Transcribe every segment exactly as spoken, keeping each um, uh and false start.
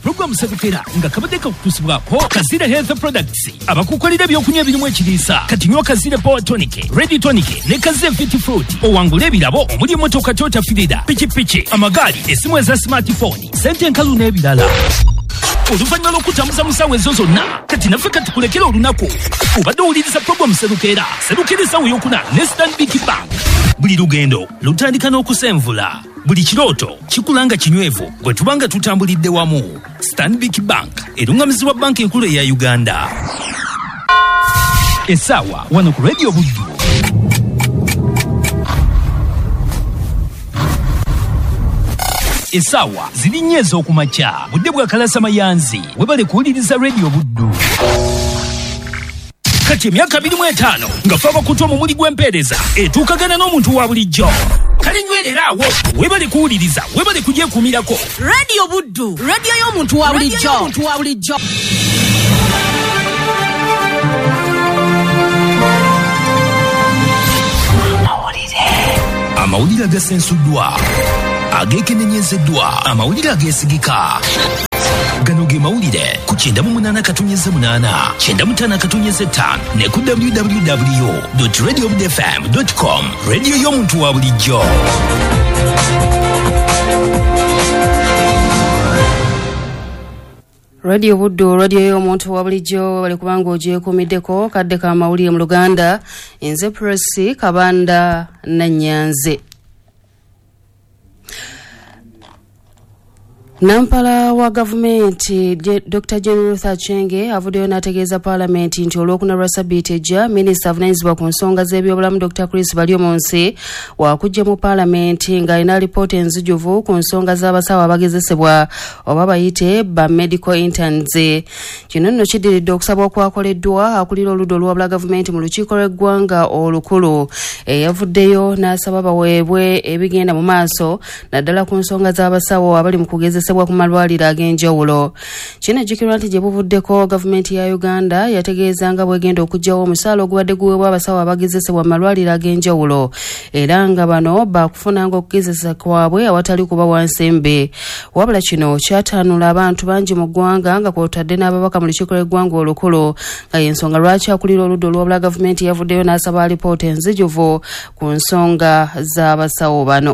program Serukera nga kabadde kakutusibwako Kazira Health Products abakukolera ebyokunywa ebirimu ekiriisa kati nywa Kazira Power Tonic, Ready Tonic ne Kazira Fit Fruit owangula ebirabo omuli emmotoka Toyota Fielder, pikipiki, amagaali, essimu eza smartphone, sente enkalu n'ebirala. Oluvannyuma lw'okutambuza musawo ezo zonna kati naffe kati kulekera olunaku obadde owuliriza program Serukera Serukera essawo eyokuna ne Stanbic Bank. Buli lugendo lutandika n'okusenvula, buli kirooto kikulanga kinywevu gwe tubanga tutambulidde wamu. Stanbic Bank erungamizibwa banka enkulu eya Uganda. Essaawa wano ku Radio Buddu. Essaawa ziri nnya ez'okumakya budde bwa kalasa mayanzi webale kuwuliriza Radio Buddu. Kati emyaka abiri mu etaano nga ffe abakutu omumuli gw'empeereza etuukagana n'omuntu wa bulijjo. Kale nywerera awo webale kuwuliriza webale kugyekuumirako. Radio Buddu, radio y'omuntu wa bulijjo. Omuntu wa bulijjo. Amawulire agasensuddwa, ageekenenyezeddwa, amawulire ageesigika. Gano ge mawulire ku kyenda mu munaana katonnyeze munaana, kyenda mu ttaano katonnyeze ttaano ne ku w w w dot radio buddu f m dot com. Radio y'omuntu wa bulijjo. Radio Buddu, radio y'omuntu wa bulijjo bali kubanga ogyekuumiddeko kadde ka mawulire mu Luganda. Nze Presi Kabanda Nanyanze. Nampala wa gavumenti Doctor General Thachenge avuddeyo n'ategeeza Paalamenti nti olwokuna lwa Sabbiiti ejja Minisita avunanyizibwa ku nsonga z'ebyobulamu Doctor Chris Balyomunsi wakujja mu Paalamenti ng'alina alipoota enzijuvu ku nsonga z'abasawo abagezesebwa oba bayite ba medical interns. Kino nno kiddiridde okusaba okwakoleddwa akulira oludda olwabula gavumenti mu lukiiko lw'eggwanga olukulu. Eyavuddeyo n'asaba baweebwe ebigenda mu maaso naddala ku nsonga z'abasawo abali mu kugezesebwa ku malwaliro ag'enjawulo. Kino ejjukirwa nti gye buvuddeko gavumenti ya Uganda yategeeza nga bwegenda okugyawo omusaala ogubadde guweebwa abasawo abagezesebwa mu malwaliro ag'enjawulo era nga bano baakufunanga okugezesa kwabwe awatali kuba wansembe. Wabula kino kyataanula abantu bangi mu ggwanga nga kw'otadde n'ababaka mu lukiiko lw'eggwanga olukulu nga y'ensonga lwaki akulira oludda olwabula gavumenti yavuddeyo n'asaba alipoota enzijuvu ku nsonga z'abasawo bano.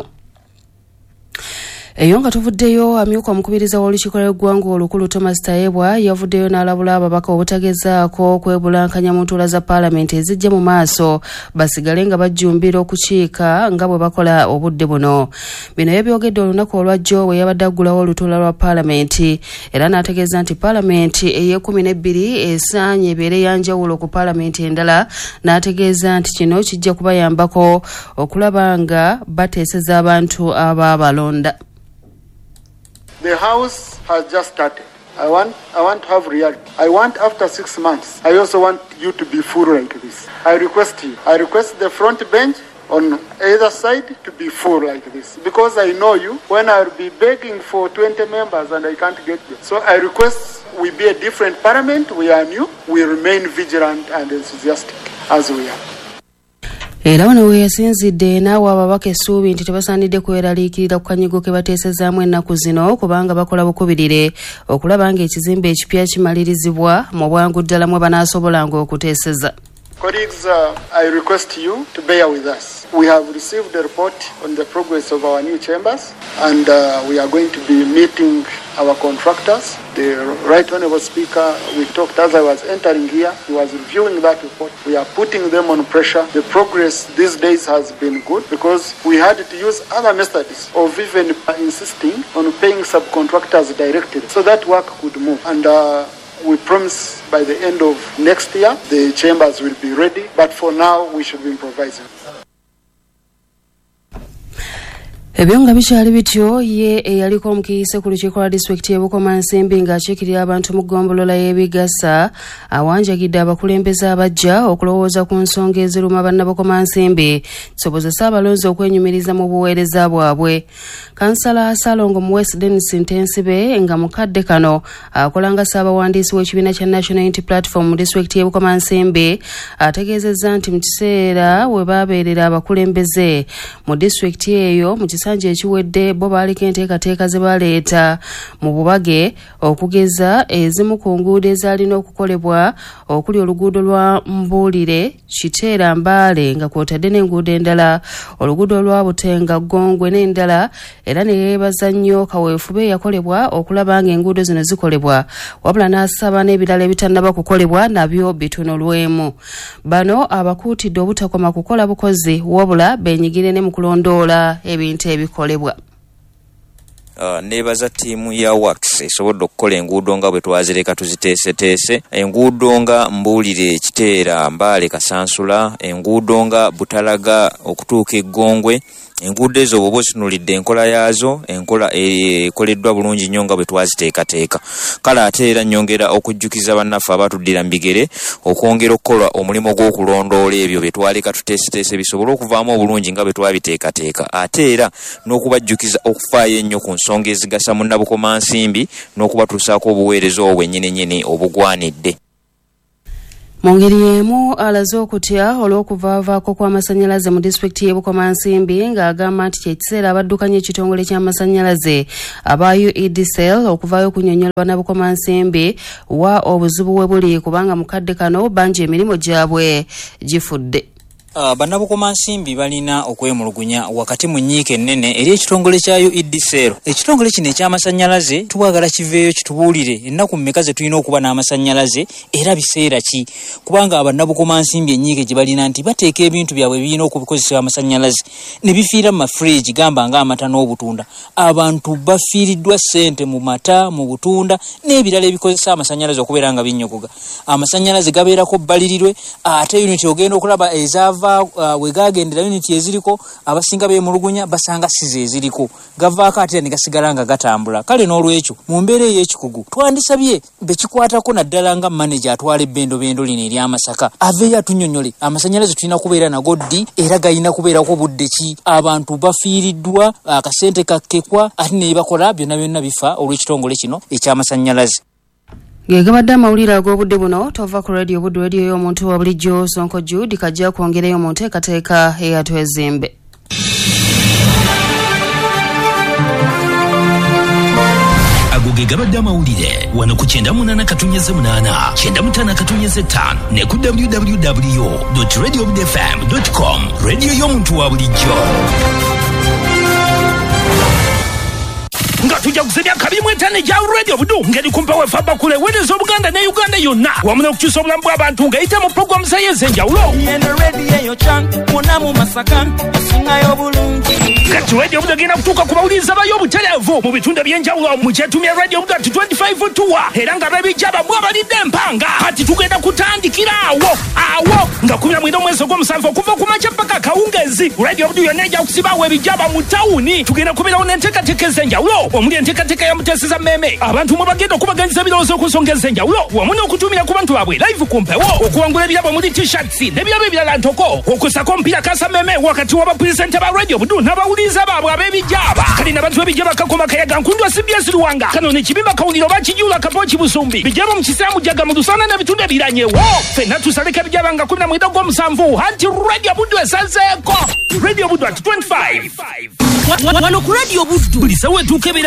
Eyo nga tuvuddeyo amyuka omukubiriza w'olukiiko lw'eggwanga olukulu Thomas Tayebwa yavuddeyo n'alabula ababaka obutagezaako kwebulankanya mu ntuula za Paalamenti ezijja mu maaso basigale nga bajjumbira okukiika nga bwe bakola obudde buno. Bino yabyogedde olunaku olwajjo bwe yabadde aggulawo olutuula lwa Paalamenti era n'ategeeza nti Paalamenti ey'ekkumi n'ebbiri esaanye ebeere yanjawulo ku Paalamenti endala, n'ategeeza nti kino kijja kubayambako okulaba nga bateeseza abantu abaabalonda. The House has just started. I want, I want to have reality. I want after six months, I also want you to be full like this. I request you. I request the front bench on either side to be full like this. Because I know you, when I'll be begging for twenty members and I can't get them. So I request we be a different parliament. We are new. We remain vigilant and enthusiastic as we are. Era wano we yasinzidde naawe ababaka essuubi nti tebasaanidde kweraliikirira ku kanyigo ke bateesezaamu ennaku zino kubanga bakola bukubirire okulaba nga ekizimbe ekipya kimalirizibwa mu bwangu ddala mwe banaasobolanga okuteeseza. Colleagues, uh, I request you to bear with us. We have received a report on the progress of our new chambers and uh, we are going to be meeting our contractors. The Right Honourable Speaker, we talked as I was entering here, he was reviewing that report. We are putting them on pressure. The progress these days has been good because we had to use other methods of even insisting on paying subcontractors directly so that work could move. And uh, we promise by the end of next year the chambers will be ready, but for now we should be improvising. Ebyo nga bikyali bityo ye eyaliko omukiise ku lukiiko lwa disitulikiti y'e Bukomansimbi ng'akiikirira abantu mu ggombolola y'ebigasa awanjagidde abakulembeze abajja okulowooza ku nsonga eziruma bannabukomansimbi kisobozesa abalonzi okwenyumiriza mu buweereza bwabwe. Kansala Salongo mu West Dennis Ntensibe nga mukadde kano akola nga ssaabawandiisi w'ekibiina kya National Unity Platform mu disitulikiti y'e Bukomansimbi ategeezezza nti mu kiseera we baabeerera abakulembeze mu disitulikiti eyo mu ekisanja ekiwedde bo baaliko enteekateeka ze baleeta mu bubage okugeza ezimu ku nguudo ezaalina okukolebwa okuli oluguudo lwa Mbuulire Kiteera Mbaale nga kwotadde n'enguudo endala oluguudo lwa Butenga Ggongwe n'endala era ne yeebaza nnyo kaweefube eyakolebwa okulaba ng'enguudo zino zikolebwa wabula n'asaba n'ebirala ebitannaba kukolebwa nabyo bitunulwemu. Bano abakuutidde obutakoma kukola bukozi wabula benyigire ne mu kulondoola ebintu ebikolebwa. Uh, nebaza tiimu ya Works esobodde okukola enguudo nga bwe twazireka tuziteeseteese, enguudo nga Mbuulire Kiteera Mbaale Kasansula, enguudo nga Butalaga okutuuka Eggongwe. Enguudo ezo bwe bosinulidde enkola yaazo enkola ekoleddwa bulungi nnyo nga bwe twaziteekateeka. Kale ate era nnyongera okujjukiza bannaffe abatuddira mu bigere okwongera okukola omulimu gw'okulondoola ebyo bye twaleka tuteeseteese bisobole okuvaamu obulungi nga bwe twabiteekateeka, ate era n'okubajjukiza okufaayo ennyo ku nsonga ezigasa munnabukomansimbi n'okubatuusaako obuweereza obwo bwennyini obugwanidde. Mu ngeri y'emu alaze okutya olw'okuvaavaako kw'amasannyalaze mu disitulikiti y'e Bukomansimbi ng'agamba nti kyekiseera abaddukanya ekitongole ky'amasannyalaze aba U E D C L okuvaayo okunnyonnyola bannabukomansimbi wa obuzibu we buli kubanga mu kadde kano bangi emirimu gyabwe gifudde. Uh, bannabukomansimbi balina okwemulugunya wakati mu nnyiike ennene eri ekitongole kya U E D C L. Ekitongole kino eky'amasannyalaze tubagala kiveeyo kitubuulire ennaku mmeka ze tulina okuba n'amasannyalaze era biseera ki, kubanga abannabukomansimbi ennyiike gye balina nti bateeka ebintu byabwe birina okubikozesa amasannyalaze ne bifiira mu mafiriji gamba ng'amata n'obutunda. Abantu bafiiriddwa ssente mu mata, mu butunda n'ebirala ebikozesa amasannyalaze okubeera nga binnyogoga. Amasannyalaze gabeerako bbalirirwe ate uniti ogenda okulaba ezaava Uh, we gagendera uniti eziriko abasinga beemulugunya basanga size eziriko gavaako ate ne gasigala nga gatambula. Kale n'olwekyo mu mbeera ey'ekikugu twandisabye bekikwatako naddala nga manager atwala ebbendobendo lino ery'Amasaka aveeyo atunnyonnyole amasannyalaze tulina kubeera nago ddi era galina kubeerako budde ki. Abantu bafiiriddwa akasente kakkekwa ate ne bakola byonna byonna bifa olw'ekitongole kino eky'amasannyalaze. Gegabadde amawulire ag'obudde buno tova ku radio budde radio y'omuntu wa bulijjo Sonko Jude kajja kwongerayo mu nteekateeka eyatwezimbe. Ago gegabadde amawulire wano ku kyenda munana katunyeze munana kyenda mutana katunyeze ttaano ne ku w w w dot radio budde f m dot com radio y'omuntu wa bulijjo. Nga tujja kusebya kabiri mu etaano egya radio budu ngeri kumpa wefa bakule wedezo Buganda ne Uganda yonna wamuna okukyusa obulamu bw'abantu ng'eyita mu programu z'enjawulo. Kati radio budu egenda kutuuka ku bawuliriza bayo obutereevu mu bitundu eby'enjawulo mu kyetumya radio budu ati twenty-five tour era nga babijjaba bwabalidde empanga kati tugenda kutandikira awo awo nga kumi na mwenda omwezi ogw'omusanvu okuva ku makya paka kawungezi. Radio budu yonna ejja kusibaawo ebijjaba mu tawuni tugenda kubeerawo n'enteekateeka ez'enjawulo omuli enteekateeka ya Muteeseza Meme abantu mwe bagenda okubaganyiza ebirowoozo ku nsonga ez'enjawulo wamu n'okutumira ku bantu baabwe live ku mpewo okuwangula ebirabo omuli t-shirts n'ebirabo ebirala ntoko okusako omupiira Kasa Meme wakati w'abapulisente ba radio budu n'abawuliriza baabwe ab'ebijjaba kali n'abantu b'ebijjaba Kakoma Kayaga Nkundwa C B S Luwanga kano n'ekibimba Kawuliro bakijula Kapooki Busumbi bijjaba mu Kisaamu Jaga mu Lusana n'ebitundu ebiranyewo ffenna tusaleka ebijjaba nga kumi na mwenda ogw'omusanvu anti radio budu esazeeko radio budu ati twenty-five wano ku radio budu buli sawa etuuka